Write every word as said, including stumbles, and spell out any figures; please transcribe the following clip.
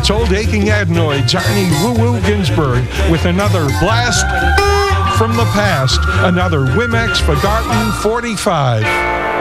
It's old aching adenoids, Arnie Woo Woo Ginsburg, with another blast from the past, another Wimex Forgotten forty-five.